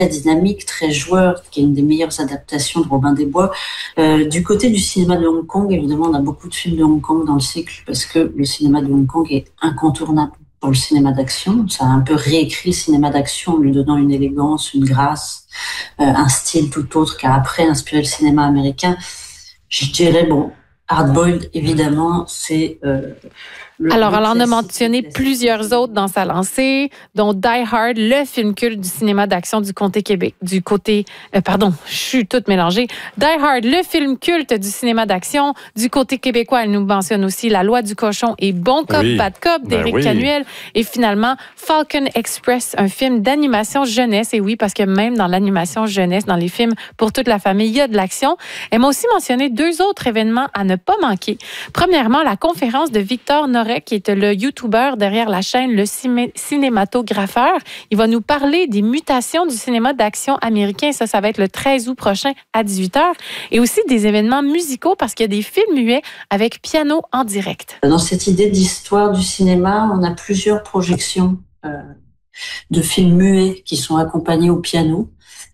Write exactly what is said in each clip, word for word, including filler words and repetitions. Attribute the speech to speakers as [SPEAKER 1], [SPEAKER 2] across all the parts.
[SPEAKER 1] dynamique, très joueur, qui est une des meilleures adaptations de Robin des Bois. Euh, du côté du cinéma de Hong Kong, évidemment, on a beaucoup de films de Hong Kong dans le cycle parce que le cinéma de Hong Kong est incontournable pour le cinéma d'action. Ça a un peu réécrit le cinéma d'action en lui donnant une élégance, une grâce, euh, un style tout autre qu'a après inspiré le cinéma américain. Je dirais, bon, Hard-Boiled, évidemment, c'est... Euh, Le,
[SPEAKER 2] Alors,
[SPEAKER 1] le
[SPEAKER 2] elle en a
[SPEAKER 1] classique,
[SPEAKER 2] mentionné
[SPEAKER 1] classique.
[SPEAKER 2] plusieurs autres dans sa lancée, dont Die Hard, le film culte du cinéma d'action du côté Québec, du côté, euh, pardon, je suis toute mélangée. Die Hard, le film culte du cinéma d'action du côté québécois. Elle nous mentionne aussi La Loi du cochon et Bon cop,
[SPEAKER 3] oui.
[SPEAKER 2] bad cop d'Éric
[SPEAKER 3] ben oui.
[SPEAKER 2] Canuel. Et finalement, Falcon Express, un film d'animation jeunesse. Et oui, parce que même dans l'animation jeunesse, dans les films pour toute la famille, il y a de l'action. Elle m'a aussi mentionné deux autres événements à ne pas manquer. Premièrement, la conférence de Victor Noret, qui est le YouTuber derrière la chaîne Le Cinématographeur. Il va nous parler des mutations du cinéma d'action américain. Ça, ça va être le treize août prochain à dix-huit heures. Et aussi des événements musicaux parce qu'il y a des films muets avec piano en direct.
[SPEAKER 1] Dans cette idée d'histoire du cinéma, on a plusieurs projections euh, de films muets qui sont accompagnés au piano.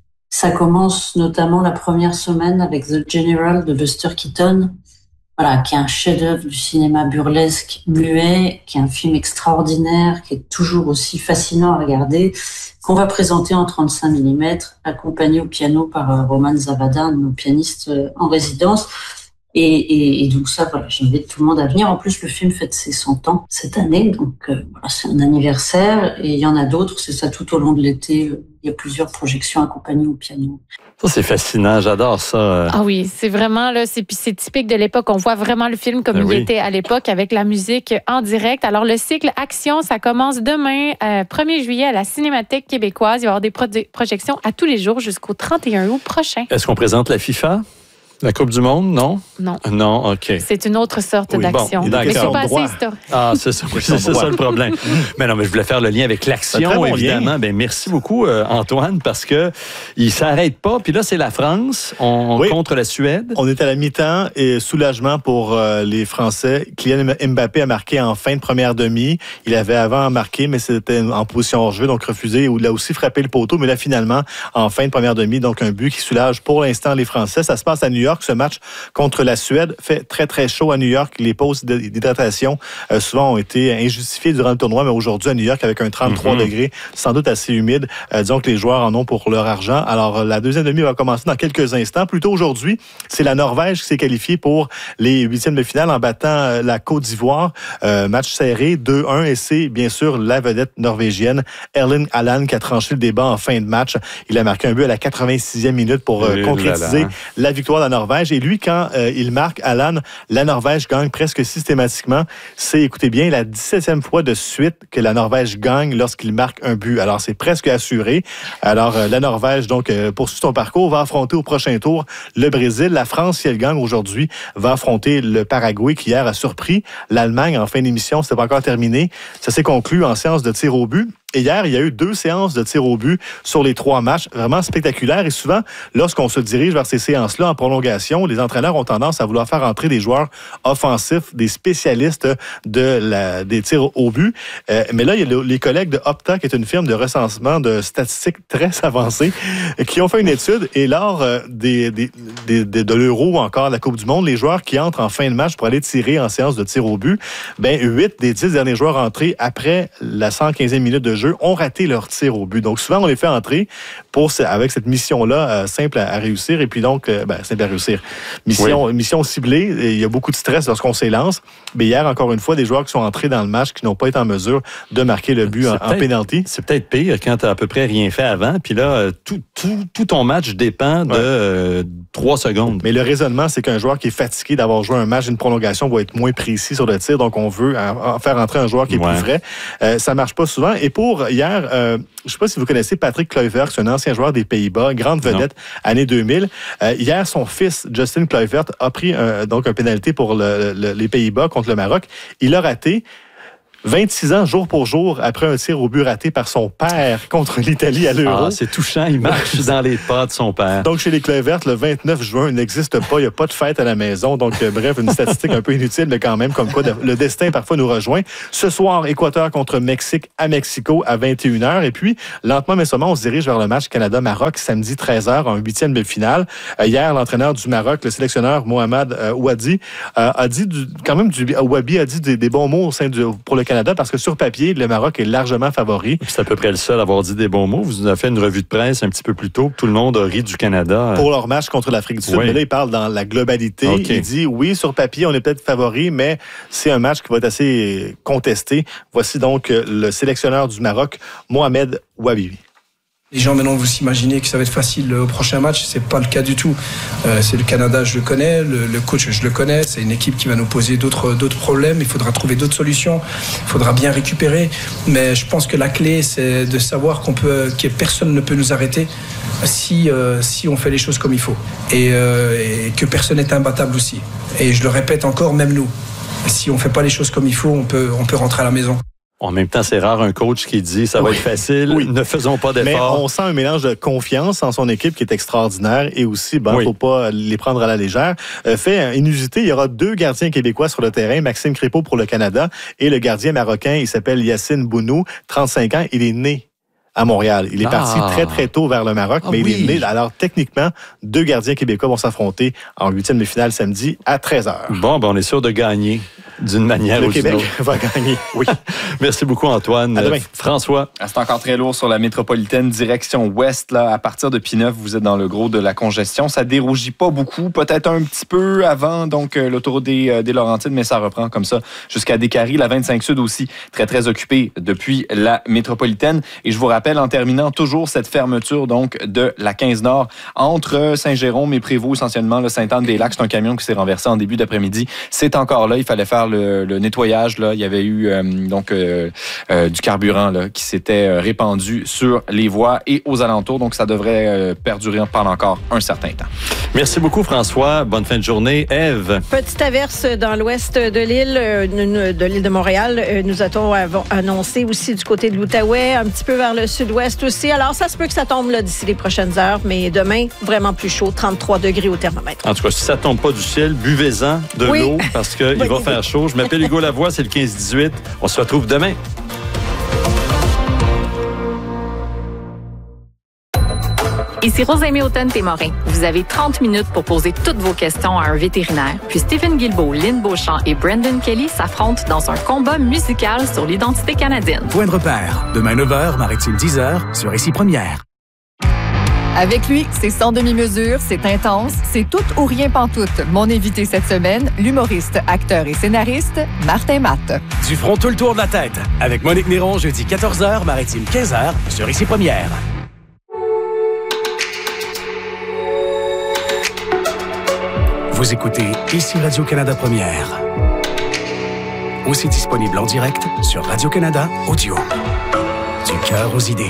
[SPEAKER 1] Ça commence notamment la première semaine avec The General de Buster Keaton, voilà, qui est un chef-d'œuvre du cinéma burlesque muet, qui est un film extraordinaire, qui est toujours aussi fascinant à regarder, qu'on va présenter en trente-cinq millimètres, accompagné au piano par euh, Roman Zavada, nos pianistes euh, en résidence. Et, et, et donc ça, voilà, j'invite tout le monde à venir. En plus, le film fête ses cent ans cette année, donc euh, voilà, c'est un anniversaire. Et il y en a d'autres, c'est ça tout au long de l'été. Euh, il y a plusieurs projections accompagnées au piano.
[SPEAKER 3] Ça, c'est fascinant. J'adore ça.
[SPEAKER 2] Ah oui, c'est vraiment, là, c'est, c'est typique de l'époque. On voit vraiment le film comme
[SPEAKER 3] ben
[SPEAKER 2] il
[SPEAKER 3] oui.
[SPEAKER 2] était à l'époque avec la musique en direct. Alors, le cycle Action, ça commence demain, euh, premier juillet, à la Cinémathèque québécoise. Il va y avoir des pro- projections à tous les jours jusqu'au trente et un août prochain.
[SPEAKER 3] Est-ce qu'on présente la FIFA? La Coupe du Monde, non?
[SPEAKER 2] Non.
[SPEAKER 3] Non, OK.
[SPEAKER 2] C'est une autre sorte
[SPEAKER 4] Oui,
[SPEAKER 2] d'action.
[SPEAKER 4] bon,
[SPEAKER 2] Mais c'est
[SPEAKER 4] d'accord.
[SPEAKER 2] pas assez
[SPEAKER 4] Droit.
[SPEAKER 2] historique.
[SPEAKER 3] Ah, c'est ça, oui, c'est ça le problème. Mais non, mais je voulais faire le lien avec
[SPEAKER 4] C'est un
[SPEAKER 3] l'action,
[SPEAKER 4] très bon
[SPEAKER 3] évidemment.
[SPEAKER 4] lien.
[SPEAKER 3] Ben, merci beaucoup, euh, Antoine, parce que il s'arrête pas. Puis là, c'est la France on,
[SPEAKER 4] Oui.
[SPEAKER 3] contre la Suède.
[SPEAKER 4] On est à la mi-temps et soulagement pour euh, les Français. Kylian Mbappé a marqué en fin de première demi. Il avait avant marqué, mais c'était en position hors jeu, donc refusé. Il a aussi frappé le poteau, mais là, finalement, en fin de première demi, donc un but qui soulage pour l'instant les Français. Ça se passe à New York, ce match contre la Suède. Fait très, très chaud à New York. Les pauses d'hydratation, euh, souvent, ont été injustifiées durant le tournoi, mais aujourd'hui, à New York, avec un trente-trois
[SPEAKER 3] Mm-hmm.
[SPEAKER 4] degrés, sans doute assez humide, euh, disons que les joueurs en ont pour leur argent. Alors, la deuxième demi va commencer dans quelques instants. Plutôt aujourd'hui, c'est la Norvège qui s'est qualifiée pour les huitièmes de finale en battant euh, la Côte d'Ivoire. Euh, match serré, deux un, et c'est bien sûr la vedette norvégienne, Erling Haaland, qui a tranché le débat en fin de match. Il a marqué un but à la quatre-vingt-sixième minute pour euh,
[SPEAKER 3] Oui,
[SPEAKER 4] concrétiser
[SPEAKER 3] là, là.
[SPEAKER 4] la victoire de la Norvège. Et lui, quand euh, il marque, Haaland, la Norvège gagne presque systématiquement. C'est, écoutez bien, la dix-septième fois de suite que la Norvège gagne lorsqu'il marque un but. Alors, c'est presque assuré. Alors, euh, la Norvège, donc, euh, poursuit son parcours, va affronter au prochain tour le Brésil. La France, si elle gagne aujourd'hui, va affronter le Paraguay, qui hier a surpris l'Allemagne en fin d'émission. C'était pas encore terminé. Ça s'est conclu en séance de tir au but. Et hier, il y a eu deux séances de tir au but sur les trois matchs, vraiment spectaculaires. Et souvent, lorsqu'on se dirige vers ces séances-là en prolongation, les entraîneurs ont tendance à vouloir faire entrer des joueurs offensifs, des spécialistes de la, des tirs au but. Euh, mais là, il y a le, les collègues de Opta, qui est une firme de recensement de statistiques très avancée, qui ont fait une étude. Et lors euh, des, des, des, des, de l'Euro ou encore de la Coupe du Monde, les joueurs qui entrent en fin de match pour aller tirer en séance de tir au but, ben huit des dix derniers joueurs entrés après la cent quinzième minute de jeu ont raté leur tir au but. Donc, souvent, on les fait entrer pour, avec cette mission-là euh, simple à, à réussir. Et puis donc, euh, ben, simple à réussir. Mission, oui. mission ciblée. Et il y a beaucoup de stress lorsqu'on s'élance. Mais hier, encore une fois, des joueurs qui sont entrés dans le match qui n'ont pas été en mesure de marquer le but en, en pénalty.
[SPEAKER 3] C'est peut-être pire quand tu n'as à peu près rien fait avant. Puis là, tout, tout, tout ton match dépend de ouais. euh, trois secondes.
[SPEAKER 4] Mais le raisonnement, c'est qu'un joueur qui est fatigué d'avoir joué un match, une prolongation, va être moins précis sur le tir. Donc, on veut en faire entrer un joueur qui est ouais. plus frais. Euh, ça marche pas souvent. Et pour hier, euh, je ne sais pas si vous connaissez Patrick Kluivert, c'est un ancien joueur des Pays-Bas, grande vedette, non. année deux mille. Euh, hier, son fils, Justin Kluivert, a pris un, donc un pénalité pour le, le, les Pays-Bas contre le Maroc. Il a raté. vingt-six ans, jour pour jour, après un tir au but raté par son père contre l'Italie à l'Euro.
[SPEAKER 3] Ah, c'est touchant. Il marche dans les pas de son père.
[SPEAKER 4] Donc, chez les Clés Vertes, le vingt-neuf juin, il n'existe pas. Il n'y a pas de fête à la maison. Donc, euh, bref, une statistique un peu inutile, mais quand même, comme quoi le destin parfois nous rejoint. Ce soir, Équateur contre Mexique à Mexico à vingt et une heures. Et puis, lentement mais sûrement, on se dirige vers le match Canada-Maroc samedi treize heures, en huitième de finale. Euh, hier, l'entraîneur du Maroc, le sélectionneur Mohamed euh, Ouadi, euh, a dit du, quand même, du, Ouabi a dit des, des bons mots au sein du, pour le Canada parce que sur papier, le Maroc est largement favori.
[SPEAKER 3] C'est à peu près le seul à avoir dit des bons mots. Vous nous avez fait une revue de presse un petit peu plus tôt. Tout le monde a ri du Canada.
[SPEAKER 4] Pour leur match contre l'Afrique du Sud. Oui. Mais là, il parle dans la globalité. Okay. Il dit, oui, sur papier, on est peut-être favori, mais c'est un match qui va être assez contesté. Voici donc le sélectionneur du Maroc, Mohamed Ouabi.
[SPEAKER 5] Les gens maintenant vous imaginez que ça va être facile au prochain match, c'est pas le cas du tout. Euh, c'est le Canada, je le connais, le, le coach, je le connais. C'est une équipe qui va nous poser d'autres d'autres problèmes. Il faudra trouver d'autres solutions. Il faudra bien récupérer. Mais je pense que la clé, c'est de savoir qu'on peut, que personne ne peut nous arrêter si euh, si on fait les choses comme il faut et, euh, et que personne n'est imbattable aussi. Et je le répète encore, même nous, si on fait pas les choses comme il faut, on peut on peut rentrer à la maison.
[SPEAKER 3] En même temps, c'est rare un coach qui dit ça va oui. être facile, oui. ne faisons pas d'efforts.
[SPEAKER 4] Mais on sent un mélange de confiance en son équipe qui est extraordinaire et aussi, ben, oui. faut pas les prendre à la légère. Euh, fait inusité, il y aura deux gardiens québécois sur le terrain, Maxime Crépeau pour le Canada et le gardien marocain, il s'appelle Yacine Bounou, trente-cinq ans, il est né à Montréal. Il est ah. parti très, très tôt vers le Maroc, ah, mais oui. il est né. Alors, techniquement, deux gardiens québécois vont s'affronter en huitième de finale samedi à treize heures.
[SPEAKER 3] Bon, ben, on est sûr de gagner d'une manière
[SPEAKER 4] le
[SPEAKER 3] ou d'une autre.
[SPEAKER 4] Le Québec va gagner, oui.
[SPEAKER 3] Merci beaucoup, Antoine.
[SPEAKER 4] À demain.
[SPEAKER 3] François.
[SPEAKER 6] C'est encore très lourd sur la métropolitaine direction ouest. Là, à partir de P neuf, vous êtes dans le gros de la congestion. Ça dérougit pas beaucoup, peut-être un petit peu avant donc euh, l'autoroute des, euh, des Laurentides, mais ça reprend comme ça jusqu'à Décarie. La vingt-cinq Sud aussi, très, très occupée depuis la métropolitaine. Et je vous rappelle, en terminant, toujours cette fermeture donc de la quinze Nord entre Saint-Jérôme et Prévost, essentiellement le Sainte-Anne-des-Lacs. C'est un camion qui s'est renversé en début d'après-midi. C'est encore là. Il fallait faire le, le nettoyage. Là. Il y avait eu euh, donc euh, euh, du carburant là, qui s'était euh, répandu sur les voies et aux alentours. Donc, ça devrait euh, perdurer pendant encore un certain temps.
[SPEAKER 3] Merci beaucoup, François. Bonne fin de journée. Ève.
[SPEAKER 7] Petite averse dans l'ouest de l'île, euh, de l'île de Montréal. Euh, nous a-t-on annoncé aussi du côté de l'Outaouais, un petit peu vers le sud-ouest aussi. Alors, ça se peut que ça tombe là, d'ici les prochaines heures, mais demain, vraiment plus chaud, trente-trois degrés au thermomètre.
[SPEAKER 3] En tout cas, si ça tombe pas du ciel, buvez-en de oui. l'eau parce qu'il oui. va faire chaud. Je m'appelle Hugo Lavoie, c'est le quinze dix-huit. On se retrouve demain.
[SPEAKER 8] Ici Rosalie Automne-Témorin. Vous avez trente minutes pour poser toutes vos questions à un vétérinaire. Puis Stephen Guilbeault, Lynn Beauchamp et Brendan Kelly s'affrontent dans un combat musical sur l'identité canadienne.
[SPEAKER 9] Point de repère. Demain neuf heures, Maritime dix heures, sur Ici Première.
[SPEAKER 10] Avec lui, c'est sans demi-mesure, c'est intense, c'est tout ou rien pantoute. Mon invité cette semaine, l'humoriste, acteur et scénariste, Martin Matt.
[SPEAKER 9] Du front tout le tour de la tête. Avec Monique Néron, jeudi quatorze heures, Maritime quinze heures, sur Ici Première. Vous écoutez Ici Radio-Canada Première. Aussi disponible en direct sur Radio-Canada Audio. Du cœur aux idées.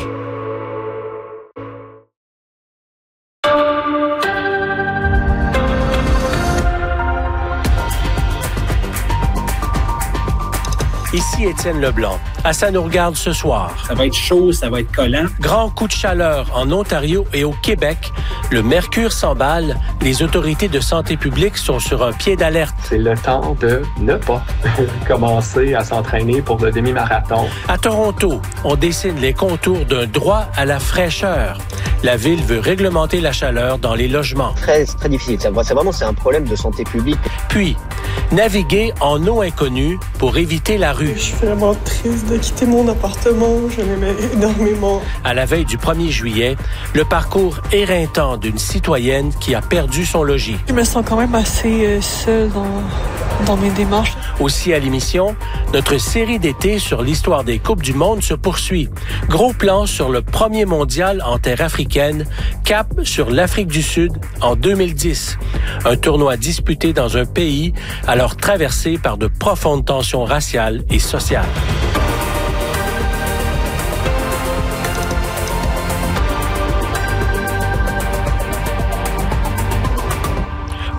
[SPEAKER 11] Ici Étienne Leblanc. À Ça nous regarde ce soir.
[SPEAKER 12] Ça va être chaud, ça va être collant.
[SPEAKER 11] Grand coup de chaleur en Ontario et au Québec. Le mercure s'emballe. Les autorités de santé publique sont sur un pied d'alerte.
[SPEAKER 13] C'est le temps de ne pas commencer à s'entraîner pour le demi-marathon.
[SPEAKER 11] À Toronto, on dessine les contours d'un droit à la fraîcheur. La ville veut réglementer la chaleur dans les logements.
[SPEAKER 14] Très, très difficile. C'est vraiment c'est un problème de santé publique.
[SPEAKER 11] Puis, naviguer en eau inconnue pour éviter la rue.
[SPEAKER 15] Je suis vraiment triste de quitter mon appartement. Je l'aimais énormément.
[SPEAKER 11] À la veille du premier juillet, le parcours éreintant d'une citoyenne qui a perdu son logis.
[SPEAKER 15] Je me sens quand même assez seule dans, dans mes démarches.
[SPEAKER 11] Aussi à l'émission, notre série d'été sur l'histoire des Coupes du monde se poursuit. Gros plan sur le premier mondial en terre africaine, cap sur l'Afrique du Sud en deux mille dix. Un tournoi disputé dans un pays alors traversé par de profondes tensions raciales et sociales.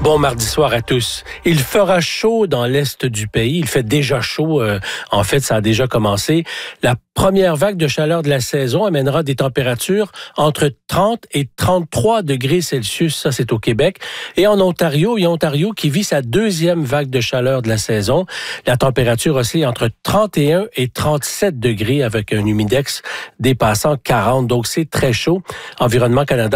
[SPEAKER 11] Bon mardi soir à tous. Il fera chaud dans l'est du pays. Il fait déjà chaud. Euh, en fait, ça a déjà commencé. La première vague de chaleur de la saison amènera des températures entre trente et trente-trois degrés Celsius. Ça, c'est au Québec. Et en Ontario, il y a Ontario qui vit sa deuxième vague de chaleur de la saison. La température oscille entre trente et un et trente-sept degrés avec un humidex dépassant quarante. Donc, c'est très chaud. Environnement Canada